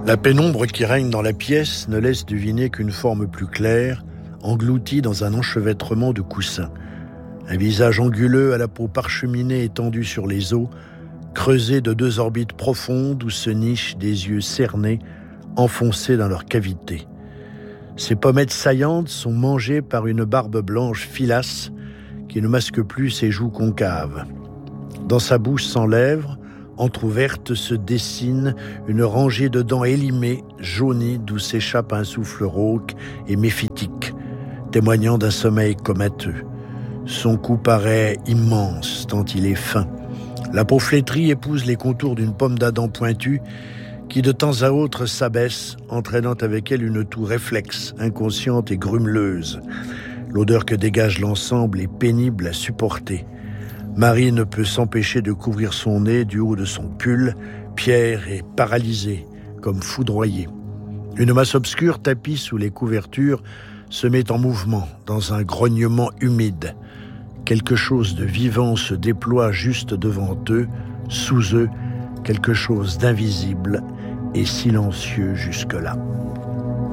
La pénombre qui règne dans la pièce ne laisse deviner qu'une forme plus claire, engloutie dans un enchevêtrement de coussins. Un visage anguleux à la peau parcheminée étendue sur les os, creusé de deux orbites profondes où se nichent des yeux cernés, enfoncés dans leur cavité. Ses pommettes saillantes sont mangées par une barbe blanche filasse qui ne masque plus ses joues concaves. Dans sa bouche sans lèvres, entr'ouverte, se dessine une rangée de dents élimées, jaunies, d'où s'échappe un souffle rauque et méphitique, témoignant d'un sommeil comateux. Son cou paraît immense, tant il est fin. La peau flétrie épouse les contours d'une pomme d'Adam pointue qui de temps à autre s'abaisse, entraînant avec elle une toux réflexe, inconsciente et grumeleuse. L'odeur que dégage l'ensemble est pénible à supporter. Marie ne peut s'empêcher de couvrir son nez du haut de son pull. Pierre est paralysé, comme foudroyé. Une masse obscure tapie sous les couvertures se met en mouvement dans un grognement humide. Quelque chose de vivant se déploie juste devant eux, sous eux, quelque chose d'invisible et silencieux jusque-là.